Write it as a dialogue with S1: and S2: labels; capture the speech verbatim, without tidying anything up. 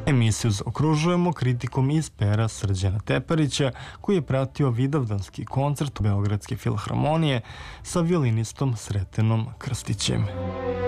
S1: Emisiju zaokružujemo kritikom iz pera Srđana Teparića, koji je pratio vidovdanski koncert Beogradske filharmonije sa violinistom Sretenom Krstićem.